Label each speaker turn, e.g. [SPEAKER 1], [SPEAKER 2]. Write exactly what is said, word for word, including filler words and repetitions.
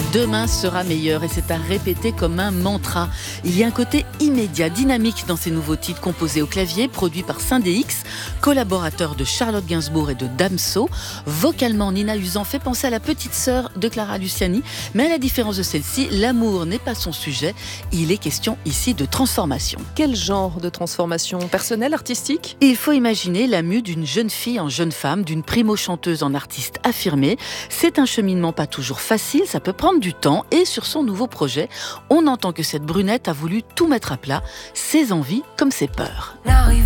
[SPEAKER 1] Demain sera meilleur et c'est à répéter comme un mantra. Il y a un côté immédiat, dynamique dans ces nouveaux titres composés au clavier, produits par Scindé X, collaborateur de Charlotte Gainsbourg et de Damso. Vocalement, Nina Uzan fait penser à la petite sœur de Clara Luciani, mais à la différence de celle-ci, l'amour n'est pas son sujet. Il est question ici de transformation.
[SPEAKER 2] Quel genre de transformation? Personnelle, artistique?
[SPEAKER 1] Il faut imaginer la mue d'une jeune fille en jeune femme, d'une primo-chanteuse en artiste affirmée. C'est un cheminement pas toujours facile, ça peut prendre du temps, et sur son nouveau projet, on entend que cette brunette a voulu tout mettre à plat, ses envies comme ses peurs.
[SPEAKER 3] L'arrivée